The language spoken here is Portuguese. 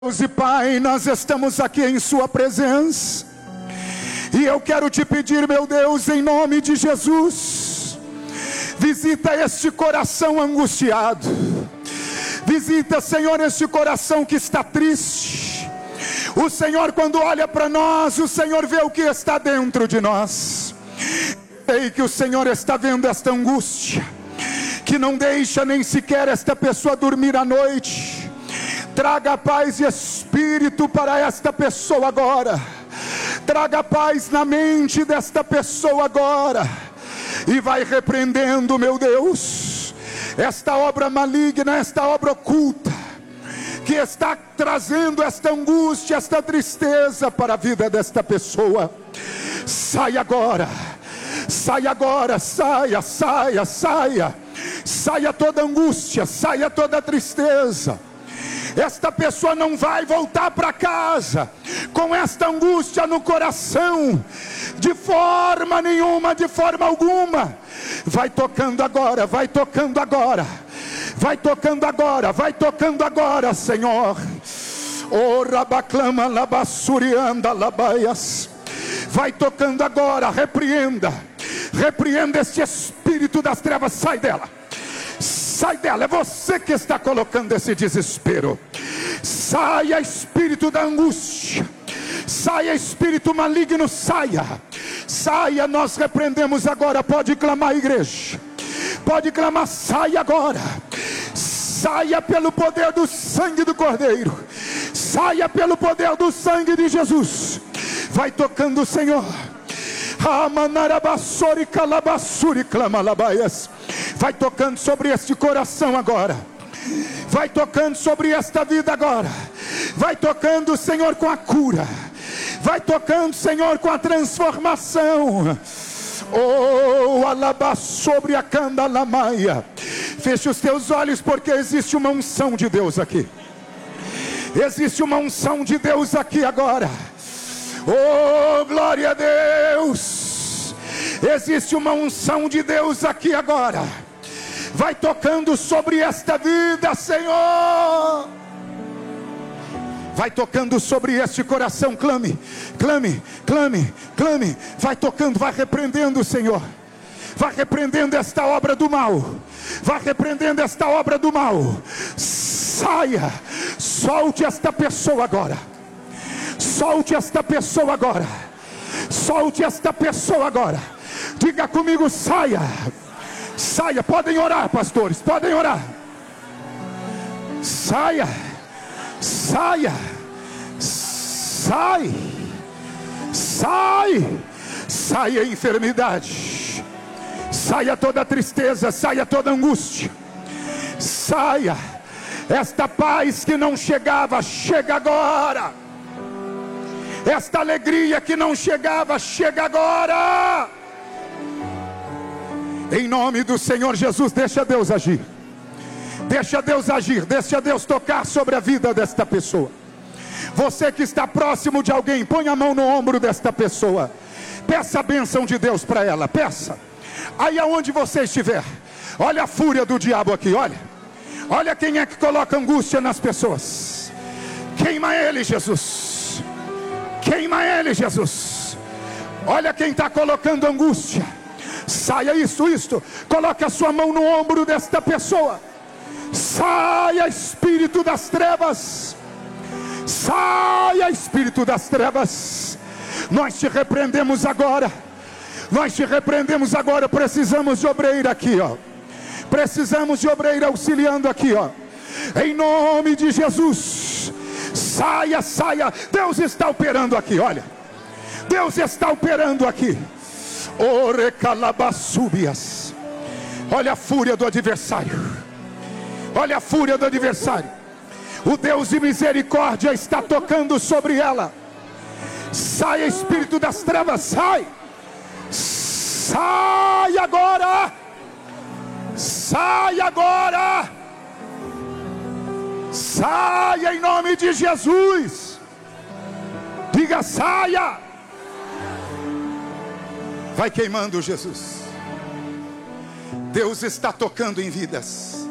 Deus e Pai, nós estamos aqui em sua presença, e eu quero te pedir, meu Deus, em nome de Jesus, visita este coração angustiado, visita, Senhor, este coração que está triste. O Senhor, quando olha para nós, o Senhor vê o que está dentro de nós. Sei que o Senhor está vendo esta angústia, que não deixa nem sequer esta pessoa dormir à noite. Traga paz e espírito para esta pessoa agora. Traga paz na mente desta pessoa agora. E vai repreendendo, meu Deus, esta obra maligna, esta obra oculta, que está trazendo esta angústia, esta tristeza para a vida desta pessoa. Sai agora. Sai agora, saia, saia, saia. Saia toda angústia, saia toda tristeza. Esta pessoa não vai voltar para casa com esta angústia no coração, de forma nenhuma, de forma alguma. Vai tocando agora, vai tocando agora, vai tocando agora, vai tocando agora, Senhor. Oh, rabaclama, labassurianda, labaias. Vai tocando agora, repreenda, repreenda este espírito das trevas, sai dela. Sai dela, é você que está colocando esse desespero. Saia, espírito da angústia. Saia, espírito maligno, saia. Saia, nós repreendemos agora. Pode clamar, igreja. Pode clamar, saia agora. Saia pelo poder do sangue do Cordeiro. Saia pelo poder do sangue de Jesus. Vai tocando, Senhor. Amanarabassori calabassuri clamalabaias. Vai tocando sobre este coração agora. Vai tocando sobre esta vida agora. Vai tocando, Senhor, com a cura. Vai tocando, Senhor, com a transformação. Oh, alaba sobre a candalamaia. Feche os teus olhos, porque existe uma unção de Deus aqui. Existe uma unção de Deus aqui agora. Oh, glória a Deus. Existe uma unção de Deus aqui agora. Vai tocando sobre esta vida, Senhor. Vai tocando sobre este coração. Clame, clame, clame, clame. Vai tocando, vai repreendendo, Senhor. Vai repreendendo esta obra do mal. Vai repreendendo esta obra do mal. Saia, solte esta pessoa agora. Solte esta pessoa agora. Solte esta pessoa agora. Diga comigo, saia. Saia, podem orar, pastores, podem orar. Saia. Saia. Sai. Sai. Saia a enfermidade. Saia toda tristeza, saia toda angústia. Saia. Esta paz que não chegava, chega agora. Esta alegria que não chegava, chega agora. Em nome do Senhor Jesus, deixa Deus agir. Deixa Deus agir, deixa Deus tocar sobre a vida desta pessoa. Você que está próximo de alguém, põe a mão no ombro desta pessoa. Peça a bênção de Deus para ela, peça. Aí aonde você estiver, olha a fúria do diabo aqui, olha. Olha quem é que coloca angústia nas pessoas. Queima ele, Jesus. Queima ele, Jesus. Olha quem está colocando angústia. Saia isto. Coloque a sua mão no ombro desta pessoa. Saia, espírito das trevas. Saia, espírito das trevas. Nós te repreendemos agora. Nós te repreendemos agora. Precisamos de obreira aqui, ó. Precisamos de obreira auxiliando aqui, ó. Em nome de Jesus. Saia, saia. Deus está operando aqui, olha. Deus está operando aqui. Orecalabasúbias. Olha a fúria do adversário. Olha a fúria do adversário. O Deus de misericórdia está tocando sobre ela. Sai, espírito das trevas, sai. Sai agora. Sai agora. Saia em nome de Jesus. Diga, saia. Vai queimando, Jesus. Deus está tocando em vidas.